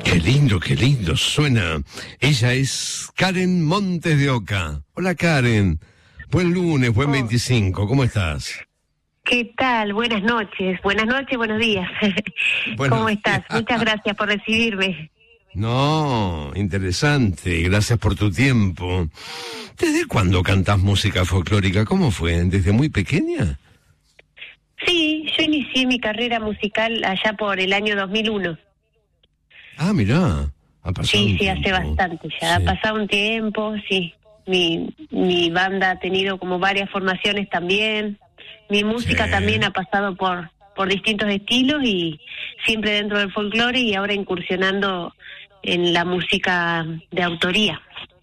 qué lindo suena. Ella es Karen Montes de Oca. Hola Karen, buen lunes, buen 25, ¿cómo estás? ¿Qué tal? Buenas noches, buenos días. Buenos ¿Cómo estás? días. Muchas gracias por recibirme. No, interesante, gracias por tu tiempo. ¿Desde cuándo cantás música folclórica? ¿Cómo fue? ¿Desde muy pequeña? Sí, yo inicié mi carrera musical allá por el año 2001. Ah, mirá, ha pasado un Sí, tiempo. hace bastante ya, Sí. ha pasado un tiempo, sí. Mi banda ha tenido como varias formaciones también. Mi música Sí. también ha pasado por distintos estilos y siempre dentro del folclore y ahora incursionando en la música de autoría.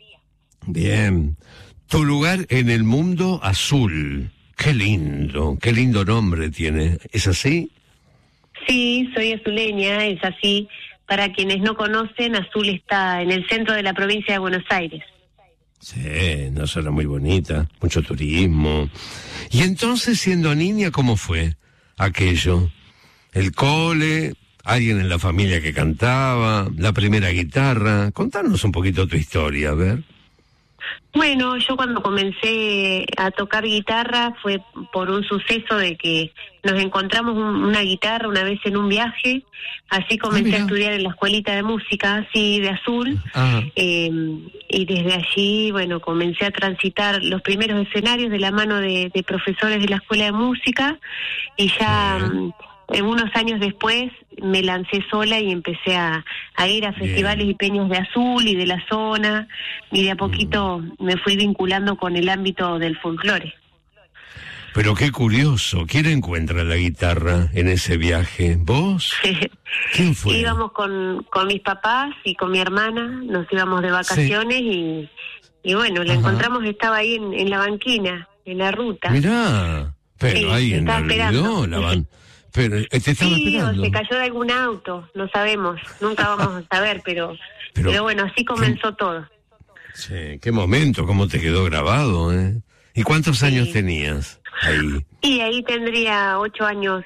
Bien. Tu lugar en el mundo azul. Qué lindo nombre tiene. ¿Es así? Sí, soy azuleña, es así. Para quienes no conocen, Azul está en el centro de la provincia de Buenos Aires. Sí, una zona muy bonita, mucho turismo. Y entonces, siendo niña, ¿cómo fue aquello? ¿El cole? ¿Alguien en la familia que cantaba? ¿La primera guitarra? Contanos un poquito tu historia, a ver. Bueno, yo cuando comencé a tocar guitarra fue por un suceso de que nos encontramos una guitarra una vez en un viaje, así comencé mira. a estudiar en la escuelita de música, así de Azul, Ah, y desde allí, bueno, comencé a transitar los primeros escenarios de la mano de profesores de la escuela de música, y ya unos años después me lancé sola y empecé a ir a festivales y peñas de Azul y de la zona, y de a poquito me fui vinculando con el ámbito del folclore. pero qué curioso. ¿Quién encuentra la guitarra en ese viaje? ¿Vos? ¿Quién fue? Íbamos con mis papás y con mi hermana, nos íbamos de vacaciones y bueno, la encontramos, estaba ahí en la banquina, en la ruta. Mirá, pero Sí, alguien la estaba esperando. olvidó, la van. Pero te estaba Sí, esperando. o se cayó de algún auto, no sabemos, nunca vamos a saber, pero bueno, así comenzó todo. Sí, qué momento, cómo te quedó grabado, ¿eh? ¿Y cuántos años tenías ahí? Y ahí tendría 8 años.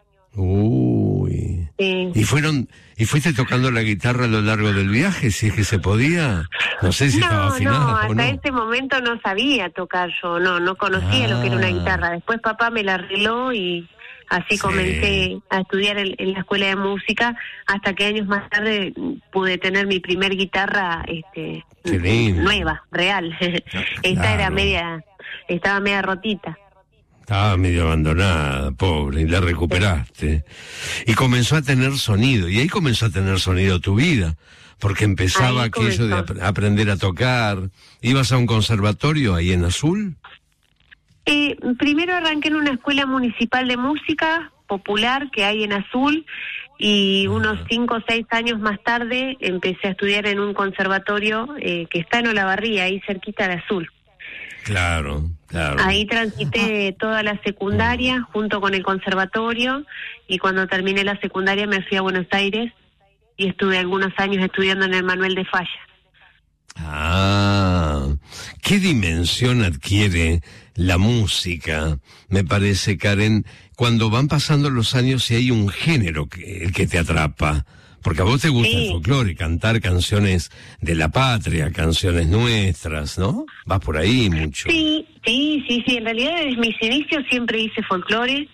Uy. Sí. ¿Y fuiste tocando la guitarra a lo largo del viaje, si es que se podía? No sé si estaba afinada No, o hasta no. ese momento no sabía tocar yo, no conocía lo que era una guitarra. Después papá me la arregló y así comencé a estudiar en la escuela de música, hasta que años más tarde pude tener mi primer guitarra Qué lindo. nueva, real. Esta era estaba media rotita. Estaba medio abandonada, pobre, y la recuperaste. Y comenzó a tener sonido, y ahí comenzó a tener sonido tu vida, porque empezaba Ahí aquello de comenzó. aprender a tocar. ¿Ibas a un conservatorio ahí en Azul? Primero arranqué en una escuela municipal de música popular que hay en Azul, y unos 5 o 6 años más tarde empecé a estudiar en un conservatorio que está en Olavarría, ahí cerquita de Azul. Claro. Ahí transité toda la secundaria junto con el conservatorio, y cuando terminé la secundaria me fui a Buenos Aires y estuve algunos años estudiando en el Manuel de Falla. ¿Qué dimensión adquiere la música, me parece, Karen, cuando van pasando los años y hay un género que te atrapa? Porque a vos te gusta el folclore, cantar canciones de la patria, canciones nuestras, ¿no? Vas por ahí mucho. Sí, en realidad desde mis inicios siempre hice folclore.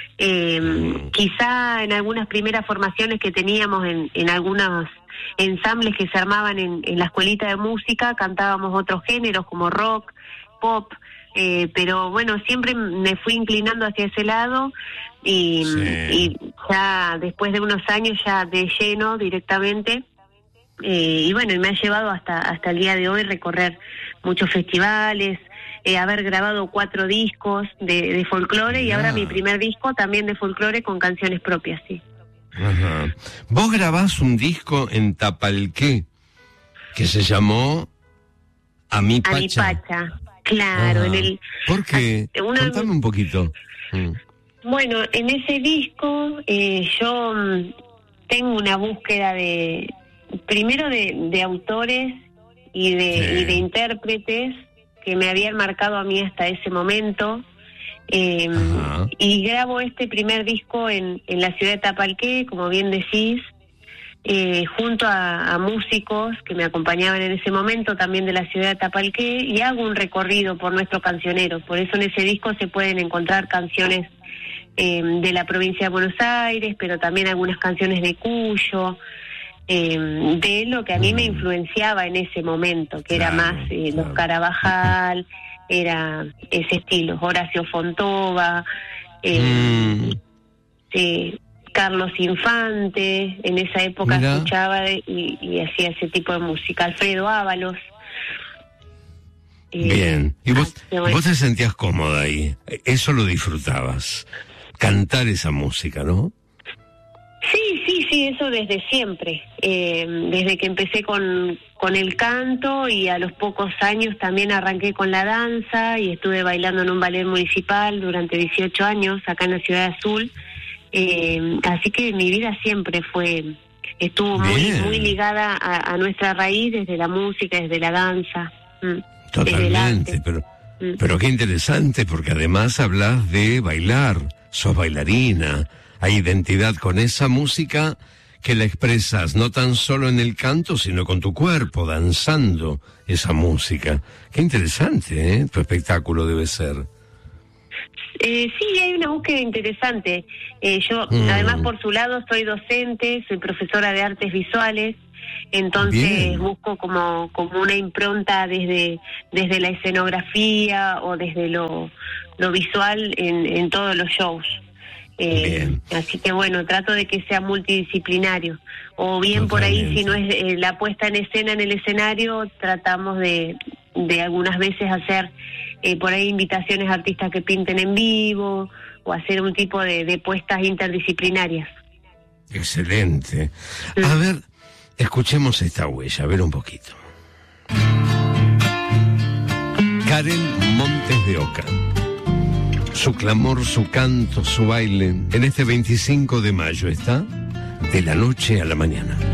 Quizá en algunas primeras formaciones que teníamos en algunos ensambles que se armaban en la escuelita de música, cantábamos otros géneros como rock, pop, pero bueno, siempre me fui inclinando hacia ese lado, y ya después de unos años ya de lleno directamente, y bueno, y me ha llevado hasta el día de hoy recorrer muchos festivales, haber grabado 4 discos de folclore, y ahora mi primer disco también de folclore con canciones propias, sí. Ajá. Vos grabás un disco en Tapalqué que se llamó A mi Pacha. A mi Pacha, claro. ¿Por qué? Contame un poquito. Bueno, en ese disco yo tengo una búsqueda primero de autores y de intérpretes que me habían marcado a mí hasta ese momento, y grabo este primer disco en la ciudad de Tapalqué, como bien decís, junto a músicos que me acompañaban en ese momento, también de la ciudad de Tapalqué, y hago un recorrido por nuestros cancioneros. Por eso en ese disco se pueden encontrar canciones de la provincia de Buenos Aires, pero también algunas canciones de Cuyo, de lo que a mí me influenciaba en ese momento, que era más los Carabajal, era ese estilo, Horacio Fontova, Carlos Infante, en esa época escuchaba y hacía ese tipo de música, Alfredo Ábalos. Bien, y vos te sentías cómoda ahí, eso lo disfrutabas, cantar esa música, ¿no? Sí, eso desde siempre, desde que empecé con el canto, y a los pocos años también arranqué con la danza y estuve bailando en un ballet municipal durante 18 años acá en la Ciudad Azul, así que mi vida siempre estuvo muy ligada a nuestra raíz, desde la música, desde la danza. Totalmente, pero qué interesante, porque además hablas de bailar, sos bailarina, hay identidad con esa música que la expresas no tan solo en el canto, sino con tu cuerpo, danzando esa música. Qué interesante, tu espectáculo debe ser. Sí, hay una búsqueda interesante. Yo, además, por su lado, soy docente, soy profesora de artes visuales, entonces busco como una impronta desde la escenografía o desde lo visual en todos los shows. Así que bueno, trato de que sea multidisciplinario, o bien por ahí, si no es la puesta en escena en el escenario, tratamos de algunas veces hacer por ahí invitaciones a artistas que pinten en vivo, o hacer un tipo de puestas interdisciplinarias. Excelente. A ver, escuchemos esta huella, a ver un poquito. Karen Montes de Oca. Su clamor, su canto, su baile, en este 25 de mayo está, de la noche a la mañana.